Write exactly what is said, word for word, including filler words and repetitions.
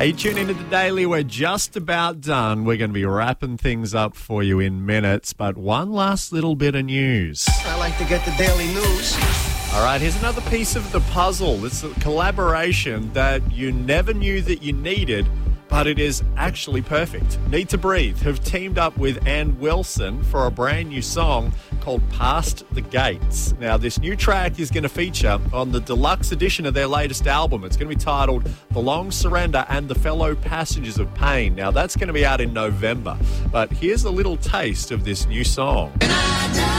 Hey, tune into the Daily. We're just about done. We're going to be wrapping things up for you in minutes, but one last little bit of news. I like to get the daily news. All right, here's another piece of the puzzle. It's a collaboration that you never knew that you needed, but it is actually perfect. Need to Breathe have teamed up with Ann Wilson for a brand new song called Past the Gates. Now, this new track is going to feature on the deluxe edition of their latest album. It's going to be titled The Long Surrender and the Fellow Passengers of Pain. Now, that's going to be out in November, but here's a little taste of this new song. And I